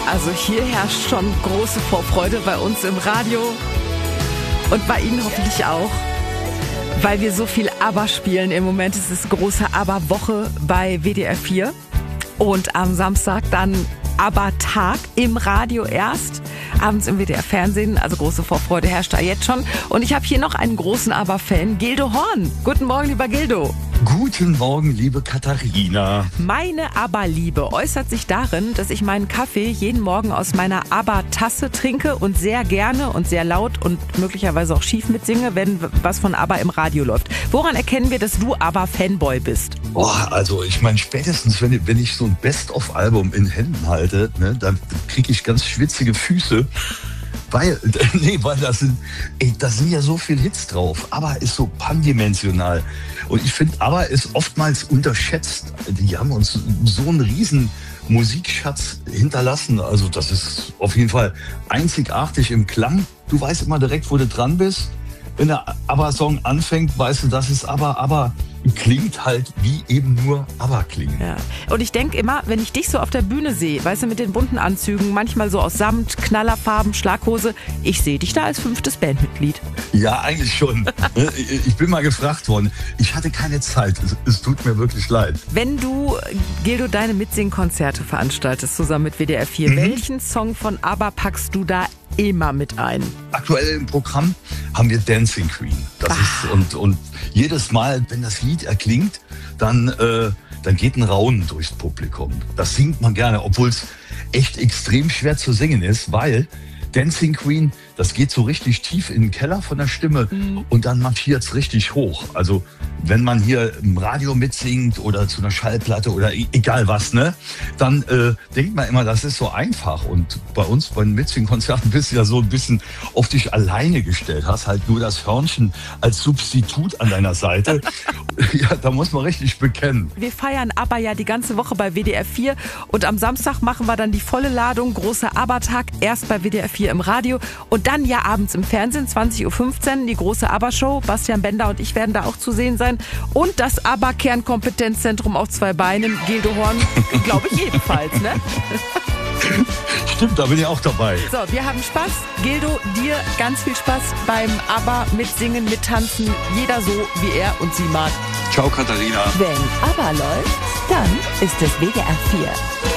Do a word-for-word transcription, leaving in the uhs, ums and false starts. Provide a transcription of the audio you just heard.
Also hier herrscht schon große Vorfreude bei uns im Radio und bei Ihnen hoffentlich auch, weil wir so viel ABBA spielen im Moment. Es ist große ABBA-Woche bei W D R vier und am Samstag dann ABBA-Tag im Radio erst, abends im W D R-Fernsehen. Also große Vorfreude herrscht da jetzt schon. Und ich habe hier noch einen großen ABBA-Fan, Gildo Horn. Guten Morgen, lieber Gildo. Guten Morgen, liebe Katharina. Meine ABBA-Liebe äußert sich darin, dass ich meinen Kaffee jeden Morgen aus meiner ABBA-Tasse trinke und sehr gerne und sehr laut und möglicherweise auch schief mitsinge, wenn was von ABBA im Radio läuft. Woran erkennen wir, dass du ABBA-Fanboy bist? Boah, also ich meine, spätestens wenn, wenn ich so ein Best-of-Album in Händen halte, ne, dann kriege ich ganz schwitzige Füße. Weil, nee, weil das sind, ey, da sind ja so viele Hits drauf. ABBA ist so pandimensional. Und ich finde, ABBA ist oftmals unterschätzt. Die haben uns so einen riesen Musikschatz hinterlassen. Also das ist auf jeden Fall einzigartig im Klang. Du weißt immer direkt, wo du dran bist. Wenn der ABBA-Song anfängt, weißt du, das ist ABBA, aber klingt halt wie eben nur ABBA klingen. Ja. Und ich denke immer, wenn ich dich so auf der Bühne sehe, weißt du, mit den bunten Anzügen, manchmal so aus Samt, Knallerfarben, Schlaghose, ich sehe dich da als fünftes Bandmitglied. Ja, eigentlich schon. Ich bin mal gefragt worden. Ich hatte keine Zeit. Es, es tut mir wirklich leid. Wenn du, Gildo, deine Mitsingkonzerte veranstaltest, zusammen mit W D R vier, mhm. welchen Song von ABBA packst du da immer mit ein? Aktuell im Programm haben wir Dancing Queen. Das ist, und, und jedes Mal, wenn das Lied erklingt, dann, äh, dann geht ein Raunen durchs Publikum. Das singt man gerne, obwohl es echt extrem schwer zu singen ist, weil Dancing Queen, das geht so richtig tief in den Keller von der Stimme mhm. und dann marschiert es richtig hoch. Also wenn man hier im Radio mitsingt oder zu einer Schallplatte oder egal was, ne, dann äh, denkt man immer, das ist so einfach. Und bei uns bei den Mitsingkonzerten bist du ja so ein bisschen auf dich alleine gestellt, hast halt nur das Hörnchen als Substitut an deiner Seite. Ja, da muss man richtig bekennen. Wir feiern ABBA ja die ganze Woche bei W D R vier und am Samstag machen wir dann die volle Ladung, großer ABBA-Tag, erst bei W D R vier im Radio und dann ja abends im Fernsehen, zwanzig Uhr fünfzehn, die große ABBA-Show. Bastian Bender und ich werden da auch zu sehen sein. Und das ABBA-Kernkompetenzzentrum auf zwei Beinen, Gildo Horn, glaube ich jedenfalls, ne? Stimmt, da bin ich auch dabei. So, wir haben Spaß. Gildo, dir ganz viel Spaß beim ABBA mitsingen, mittanzen. Jeder so, wie er und sie mag. Ciao, Katharina. Wenn ABBA läuft, dann ist es W D R vier.